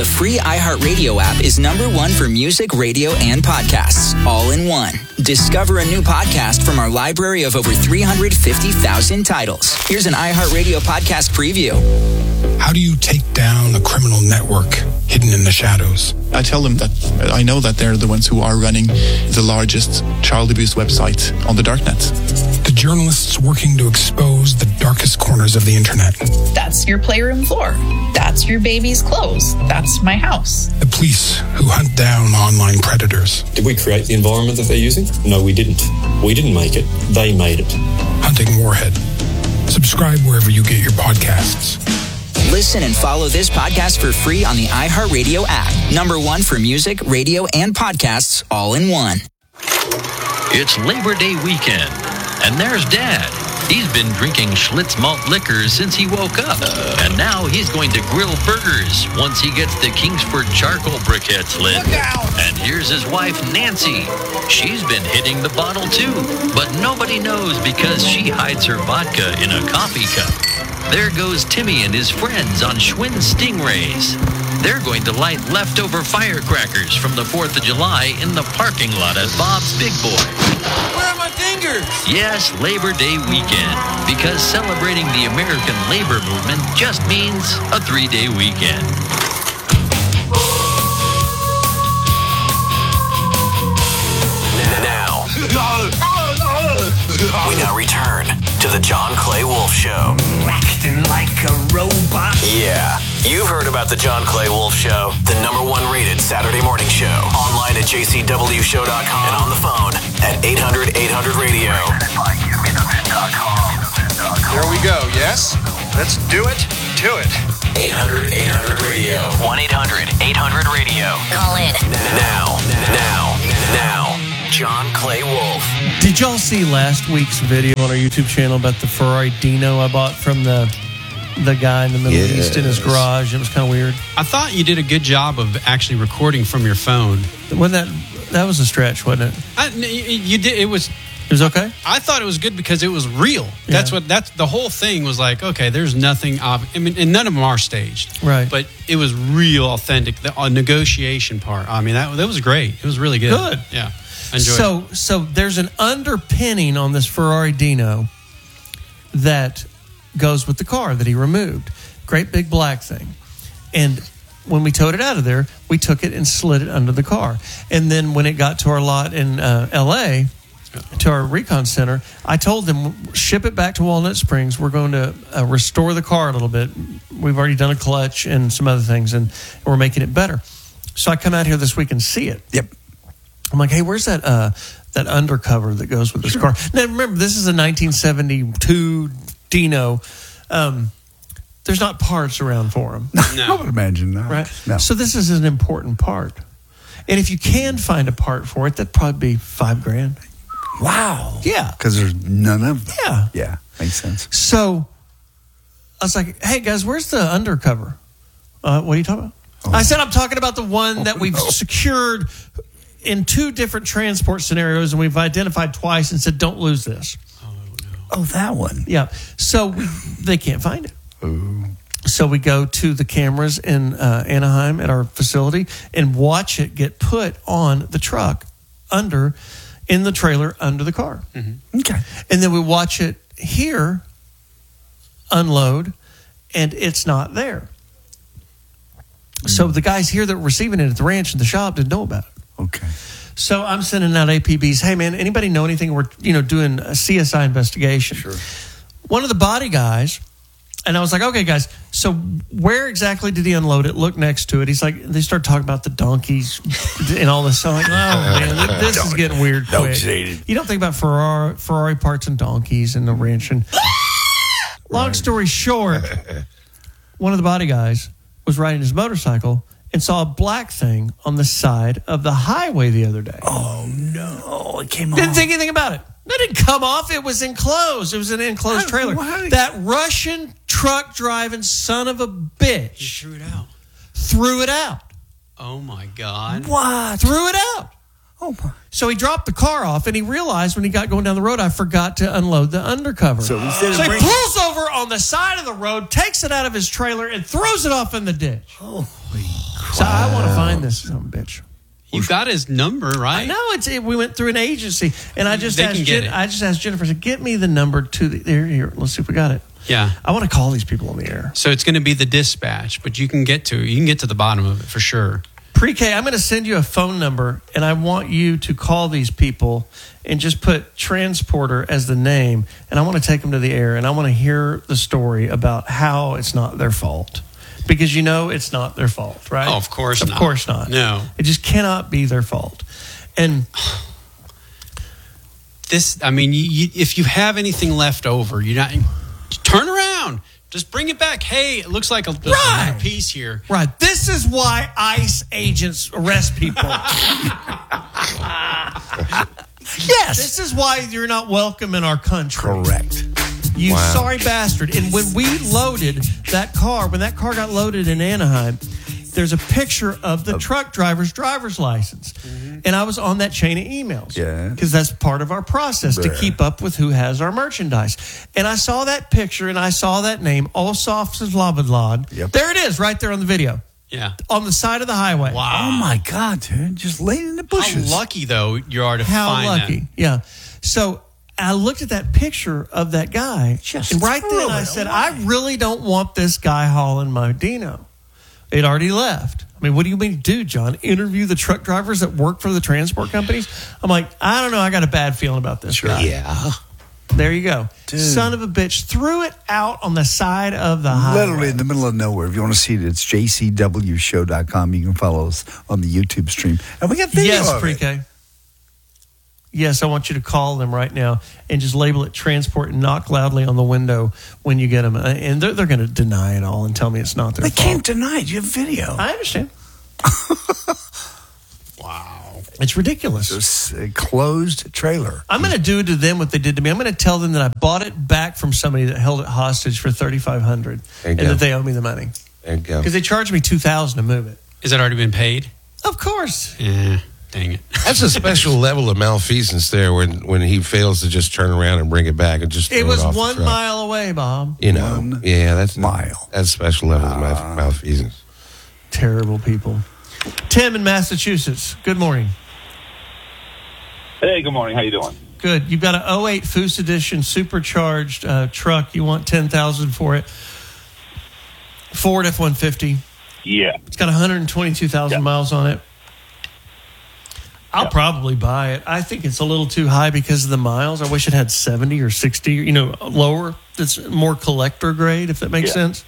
The free iHeartRadio app is #1 for music, radio, and podcasts, all in one. Discover a new podcast from our library of over 350,000 titles. Here's an iHeartRadio podcast preview. How do you take down a criminal network hidden in the shadows? I tell them that I know that they're the ones who are running the largest child abuse website on the darknet. The journalists working to expose the darkest corners of the internet. That's your playroom floor. That's your baby's clothes. That's my house. The police who hunt down online predators. Did we create the environment that they're using? No, we didn't. We didn't make it. They made it. Hunting Warhead. Subscribe wherever you get your podcasts. Listen and follow this podcast for free on the iHeartRadio app. #1 for music, radio, and podcasts, all in one. It's Labor Day weekend, and there's Dad. He's been drinking Schlitz malt liquor since he woke up, and now he's going to grill burgers once he gets the Kingsford charcoal briquettes lit. And here's his wife, Nancy. She's been hitting the bottle too, but nobody knows because she hides her vodka in a coffee cup. There goes Timmy and his friends on Schwinn Stingrays. They're going to light leftover firecrackers from the 4th of July in the parking lot at Bob's Big Boy. Where are my fingers? Yes, Labor Day weekend, because celebrating the American labor movement just means a 3-day weekend. Now, we now return to the John Clay Wolf Show. Acting like a robot. Yeah, you've heard about the John Clay Wolf Show, the #1 rated Saturday morning show. Online at jcwshow.com and on the phone at 800-800-RADIO. There we go, yes? Let's do it. Do it. 800-800-RADIO. 1-800-800-RADIO. Call in. Now. John Clay Wolf. Did y'all see last week's video on our YouTube channel about the Ferrari Dino I bought from the guy in the Middle East in his garage? It was kind of weird. I thought you did a good job of actually recording from your phone. Wasn't that was a stretch, wasn't it? You did. It was okay. I thought it was good because it was real. Yeah. That's the whole thing was like, okay, there's nothing I mean, and none of them are staged, right? But it was real, authentic. The negotiation part. I mean, that was great. It was really good. Good. Yeah. Enjoy it. So there's an underpinning on this Ferrari Dino that goes with the car that he removed. Great big black thing. And when we towed it out of there, we took it and slid it under the car. And then when it got to our lot in L.A., to our recon center, I told them, ship it back to Walnut Springs. We're going to restore the car a little bit. We've already done a clutch and some other things, and we're making it better. So I come out here this week and see it. Yep. I'm like, hey, where's that undercover that goes with this car? Now, remember, this is a 1972 Dino. There's not parts around for him. No. I would imagine not. Right? No. So this is an important part. And if you can find a part for it, that'd probably be $5,000. Wow. Yeah. Because there's none of them. Yeah. Yeah. Makes sense. So I was like, hey, guys, where's the undercover? What are you talking about? Oh. I said, I'm talking about the one that we've secured in 2 different transport scenarios, and we've identified twice and said, don't lose this. Oh, that one. Yeah. So they can't find it. Ooh. So we go to the cameras in Anaheim at our facility and watch it get put on the truck in the trailer under the car. Mm-hmm. Okay. And then we watch it here unload, and it's not there. So the guys here that were receiving it at the ranch and the shop didn't know about it. Okay. So I'm sending out APBs. Hey, man, anybody know anything? We're doing a CSI investigation. Sure. One of the body guys, and I was like, okay, guys, so where exactly did he unload it? Look next to it. He's like, they start talking about the donkeys and all this. So I'm like, oh, man, this is getting weird quick. You don't think about Ferrari parts and donkeys and the ranch. And long story short, one of the body guys was riding his motorcycle and saw a black thing on the side of the highway the other day. Oh, no. It came off. Didn't think anything about it. That didn't come off. It was enclosed. It was an enclosed trailer. That Russian truck driving son of a bitch. He threw it out. Threw it out. Oh, my God. What? Threw it out. Oh, my. So he dropped the car off, and he realized when he got going down the road, I forgot to unload the undercover. So he pulls over on the side of the road, takes it out of his trailer, and throws it off in the ditch. Holy So I want to find this son of a bitch. You got his number, right? No, we went through an agency, and I just asked Jennifer, said, get me the number to the here. Let's see if we got it. Yeah, I want to call these people on the air. So it's going to be the dispatch, but you can get to the bottom of it for sure. Pre-K, I'm going to send you a phone number, and I want you to call these people and just put transporter as the name, and I want to take them to the air, and I want to hear the story about how it's not their fault. Because it's not their fault, right? Oh, of course not. Of course not. No. It just cannot be their fault. And if you have anything left over, turn around. Just bring it back. Hey, it looks like there's another piece here. Right. This is why ICE agents arrest people. Yes. This is why you're not welcome in our country. Correct. You sorry bastard. And when we loaded that car, when that car got loaded in Anaheim, there's a picture of the truck driver's license. Mm-hmm. And I was on that chain of emails. Yeah. Because that's part of our process to keep up with who has our merchandise. And I saw that picture and I saw that name, Ossoff Slavadlad. Yep. There it is, right there on the video. Yeah. On the side of the highway. Wow. Oh, my God, dude. Just laying in the bushes. How lucky, though, you are to How find lucky. that. Yeah. So I looked at that picture of that guy. And right then I said, I really don't want this guy hauling my Dino. It already left. I mean, what do you mean to do, John? Interview the truck drivers that work for the transport companies? I'm like, I don't know. I got a bad feeling about this guy. Yeah. There you go. Dude. Son of a bitch. Threw it out on the side of the highway. Literally in the middle of nowhere. If you want to see it, it's jcwshow.com. You can follow us on the YouTube stream. And we got video Yes, of Pre-K. it. Yes, I want you to call them right now and just label it transport and knock loudly on the window when you get them. And they're going to deny it all and tell me it's not their fault. They can't deny it. You have video. I understand. Wow. It's ridiculous. It's a closed trailer. I'm going to do to them what they did to me. I'm going to tell them that I bought it back from somebody that held it hostage for $3,500 and that they owe me the money. There you go. Because they charged me $2,000 to move it. Is that already been paid? Of course. Yeah. Dang it. That's a special level of malfeasance there when he fails to just turn around and bring it back and just It was off 1 mile away, Bob. That's mile. That's special level of malfeasance. Terrible people. Tim in Massachusetts. Good morning. Hey, good morning. How you doing? Good. You've got an 08 Foose Edition supercharged truck. You want $10,000 for it. Ford F-150. Yeah. It's got 122,000 miles on it. I'll probably buy it. I think it's a little too high because of the miles. I wish it had 70 or 60, lower. It's more collector grade, if that makes sense.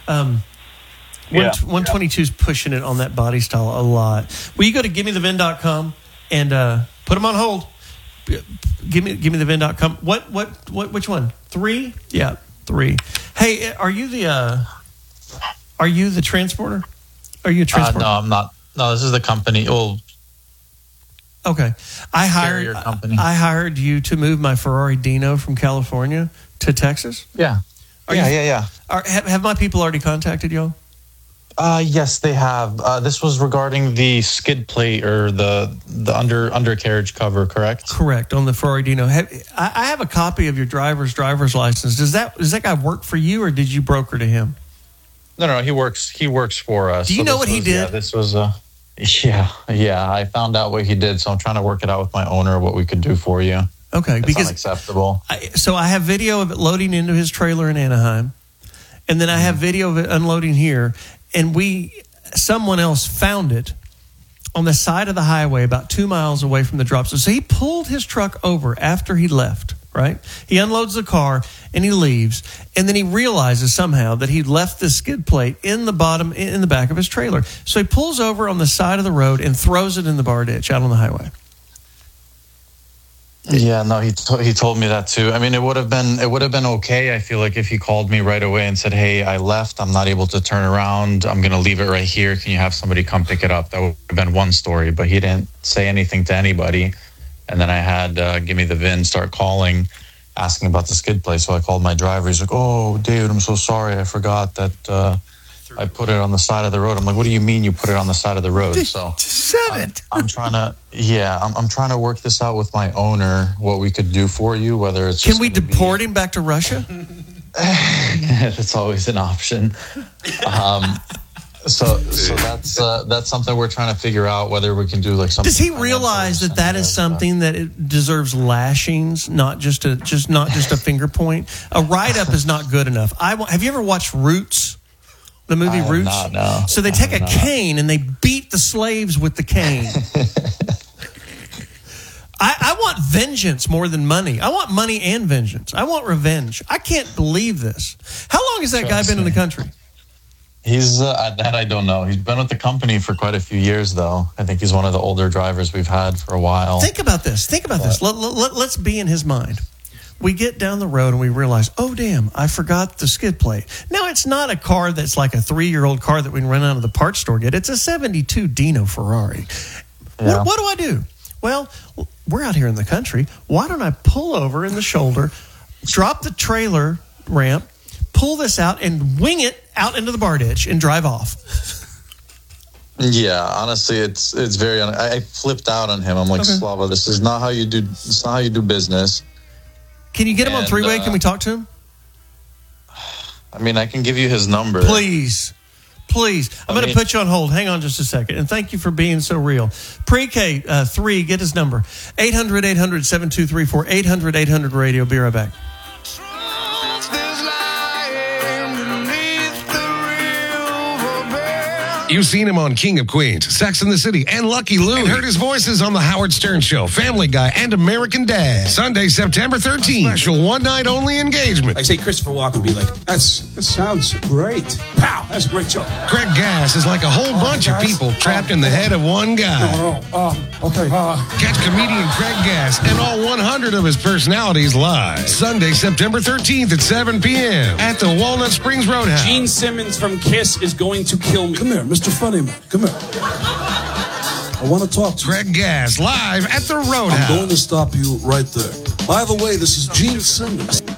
122 is pushing it on that body style a lot. Will you go to givemethevin.com and put them on hold? Give me the VIN.com. Which one? 3? Yeah, 3. Hey, are you the transporter? Are you a transporter? No, I'm not. No, this is the company. Okay. I hired you to move my Ferrari Dino from California to Texas? Yeah. Yeah. Have my people already contacted y'all? Yes, they have. This was regarding the skid plate or the undercarriage cover, correct? Correct, on the Ferrari Dino. I have a copy of your driver's license. Does that guy work for you, or did you broker to him? No, he works for us. Do you know what he did? Yeah, this was Yeah, I found out what he did, so I'm trying to work it out with my owner, what we could do for you. Okay, because unacceptable. So I have video of it loading into his trailer in Anaheim, and then I have video of it unloading here, and someone else found it on the side of the highway about 2 miles away from the drop zone. So he pulled his truck over after he left, right? He unloads the car and he leaves, and then he realizes somehow that he left the skid plate in the back of his trailer. So he pulls over on the side of the road and throws it in the bar ditch out on the highway. Yeah, no, he told me that too. I mean, it would have been okay. I feel like if he called me right away and said, "Hey, I left. I'm not able to turn around. I'm going to leave it right here. Can you have somebody come pick it up?" That would have been one story. But he didn't say anything to anybody. And then I had Give Me the VIN start calling, asking about the skid plate. So I called my driver. He's like, "Oh, David, I'm so sorry. I forgot that I put it on the side of the road." I'm like, "What do you mean you put it on the side of the road?" So I'm trying to, I'm trying to work this out with my owner, what we could do for you, whether it's Can we deport him back to Russia? That's always an option. So that's something we're trying to figure out, whether we can do like something. Does he realize that is something that it deserves lashings, not just a finger point? A write up is not good enough. Have you ever watched Roots? The movie Roots? Not, no. So they take a cane and they beat the slaves with the cane. I want vengeance more than money. I want money and vengeance. I want revenge. I can't believe this. How long has that guy been in the country? He's that I don't know. He's been with the company for quite a few years, though. I think he's one of the older drivers we've had for a while. Think about this. Let's be in his mind. We get down the road and we realize, oh, damn, I forgot the skid plate. Now, it's not a car that's like a 3-year-old car that we can run out of the parts store get. It's a 72 Dino Ferrari. Yeah. What do I do? Well, we're out here in the country. Why don't I pull over in the shoulder, drop the trailer ramp, pull this out, and wing it out into the bar ditch and drive off? Yeah, honestly, it's very. I flipped out on him. I'm like, Slava, this is not how you do. It's not how you do business. Can you get him on three-way? Can we talk to him? I mean, I can give you his number. Please. I'm going to put you on hold. Hang on just a second. And thank you for being so real. Pre-K 3, get his number. 800-800-7234. 800-800-RADIO. Be right back. You've seen him on King of Queens, Sex and the City, and Lucky Louie. And heard his voices on The Howard Stern Show, Family Guy, and American Dad. Sunday, September 13th. Special one-night-only engagement. I say Christopher Walken be like, that sounds great. Pow, that's a great show. Greg Gass is like a whole bunch of people trapped in the head of one guy. Okay. Catch comedian Greg Gass and all 100 of his personalities live. Sunday, September 13th at 7 p.m. at the Walnut Springs Roadhouse. Gene Simmons from Kiss is going to kill me. Come here, Mr. Funny Man. Come here. I want to talk to you. Greg Gass live at the Roadhouse. I'm going to stop you right there. By the way, this is Gene Simmons.